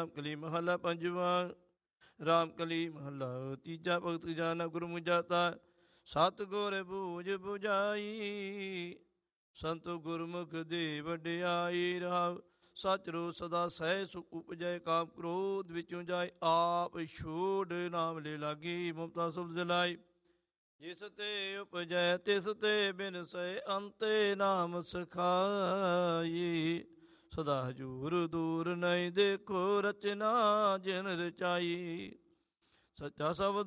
ਰਾਮ ਕਲੀ ਮਹੱਲਾ ਪੰਜਵਾਂ। ਰਾਮ ਕਲੀ ਮਹੱਲਾ ਤੀਜਾ। ਭਗਤ ਜਾਨਾ ਗੁਰਮੁਖ ਜਾਤਾ, ਸਤਿਗੁਰ ਬੂਝ ਬੁਝਾਈ। ਸੰਤ ਗੁਰਮੁਖ ਦੇ ਵਡਿਆਈ। ਰਾਮ ਸਚ ਰੋ ਸਦਾ ਸਹਿ ਸੁਖ ਉਪਜੈ, ਕਾਮ ਕ੍ਰੋਧ ਵਿੱਚੋਂ ਜਾਏ ਆਪ ਛੋੜ। ਨਾਮ ਲੈ ਲਾਗੀ ਮਮਤਾ ਸ਼ਬਦ ਜਲਾਈ, ਜਿਸ ਤੇ ਉਪਜੈ ਤਿਸ ਤੇ ਬਿਨਸੈ, ਅੰਤੇ ਨਾਮ ਸਖਾਈ। ਸਦਾ ਹਜੂਰ ਦੂਰ ਨਹੀਂ ਦੇਖੋ, ਰਚਨਾ ਜਿਨ ਰਚਾਈ। ਸੱਚਾ ਸ਼ਬਦ